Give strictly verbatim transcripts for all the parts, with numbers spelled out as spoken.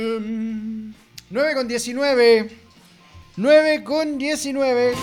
Um, nueve con diecinueve. nueve con diecinueve.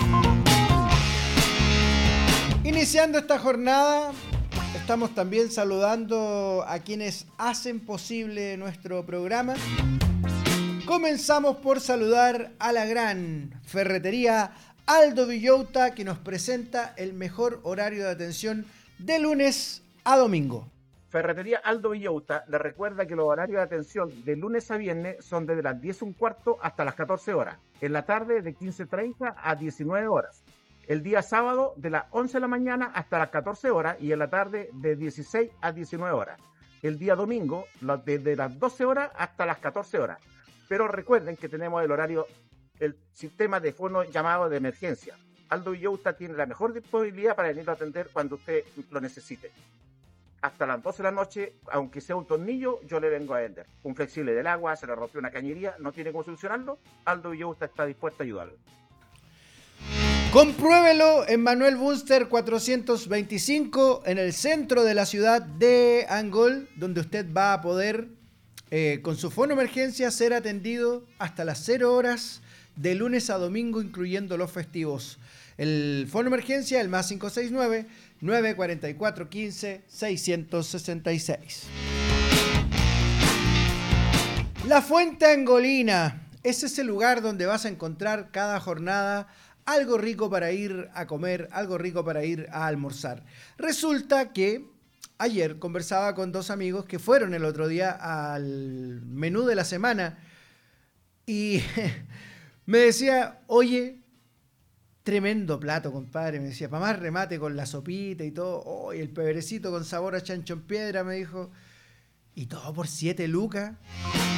Iniciando esta jornada, estamos también saludando a quienes hacen posible nuestro programa. Comenzamos por saludar a la gran ferretería Aldo Villota, que nos presenta el mejor horario de atención de lunes a domingo. Ferretería Aldo Villota le recuerda que los horarios de atención de lunes a viernes son desde las diez y un cuarto hasta las catorce horas. En la tarde de quince treinta a diecinueve horas. El día sábado de las once de la mañana hasta las catorce horas y en la tarde de dieciséis a diecinueve horas. El día domingo desde las doce horas hasta las catorce horas. Pero recuerden que tenemos el horario, el sistema de fono llamado de emergencia. Aldo Villota tiene la mejor disponibilidad para venir a atender cuando usted lo necesite. Hasta las doce de la noche, aunque sea un tornillo, yo le vengo a vender. Un flexible del agua, se le rompió una cañería, no tiene cómo solucionarlo, Aldo Villota está dispuesto a ayudarlo. Compruébelo en Manuel Bunster cuatrocientos veinticinco, en el centro de la ciudad de Angol, donde usted va a poder, eh, con su fono emergencia, ser atendido hasta las cero horas de lunes a domingo, incluyendo los festivos. El fono emergencia, el más cinco seis nueve, nueve cuatro cuatro, uno cinco, seis seis seis. La Fuente Angolina es ese lugar donde vas a encontrar cada jornada algo rico para ir a comer, algo rico para ir a almorzar. Resulta que ayer conversaba con dos amigos que fueron el otro día al menú de la semana y me decía, oye, tremendo plato, compadre. Me decía, para más remate con la sopita y todo. Oh, y el peberecito con sabor a chancho en piedra, me dijo. Y todo por siete lucas.